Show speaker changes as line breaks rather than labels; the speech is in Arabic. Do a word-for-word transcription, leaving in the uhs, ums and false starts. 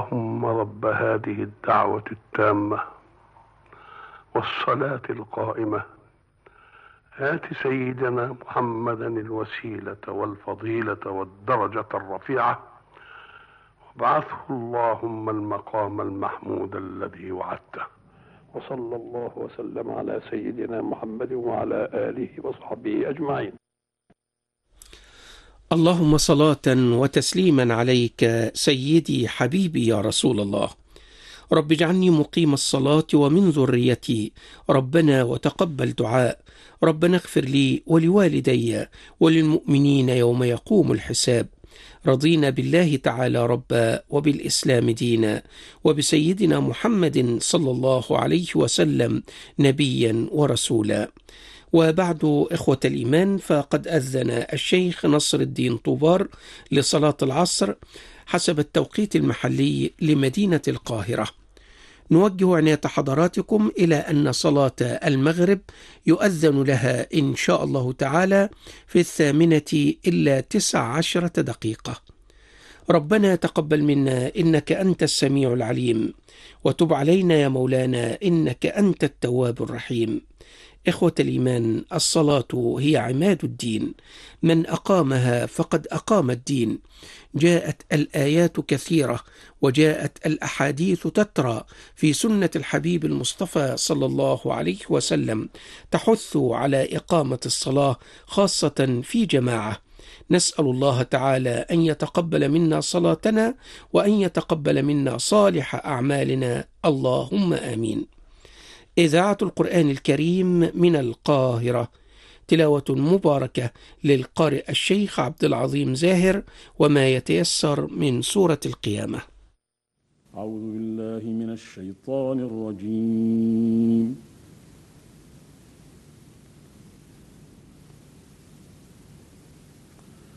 اللهم رب هذه الدعوة التامة والصلاة القائمة آت سيدنا محمدا الوسيلة والفضيلة والدرجة الرفيعة وابعثه اللهم المقام المحمود الذي وعدته. وصلى الله وسلم على سيدنا محمد وعلى آله وصحبه أجمعين.
اللهم صلاة وتسليما عليك سيدي حبيبي يا رسول الله. رب اجعلني مقيم الصلاة ومن ذريتي ربنا وتقبل دعاء. ربنا اغفر لي ولوالدي وللمؤمنين يوم يقوم الحساب. رضينا بالله تعالى ربا وبالإسلام دينا وبسيدنا محمد صلى الله عليه وسلم نبيا ورسولا. وبعد إخوة الإيمان، فقد أذن الشيخ نصر الدين طوبار لصلاة العصر حسب التوقيت المحلي لمدينة القاهرة. نوجه عناية حضراتكم إلى أن صلاة المغرب يؤذن لها إن شاء الله تعالى في الثامنة إلا تسع عشرة دقيقة. ربنا تقبل منا إنك أنت السميع العليم، وتب علينا يا مولانا إنك أنت التواب الرحيم. إخوة الإيمان، الصلاة هي عماد الدين، من أقامها فقد أقام الدين. جاءت الآيات كثيرة وجاءت الأحاديث تترى في سنة الحبيب المصطفى صلى الله عليه وسلم تحث على إقامة الصلاة خاصة في جماعة. نسأل الله تعالى أن يتقبل منا صلاتنا وأن يتقبل منا صالح أعمالنا، اللهم آمين. إذاعة القرآن الكريم من القاهرة، تلاوة مباركة للقارئ الشيخ عبد العظيم زاهر وما يتيسر من سورة القيامة.
أعوذ بالله من الشيطان الرجيم.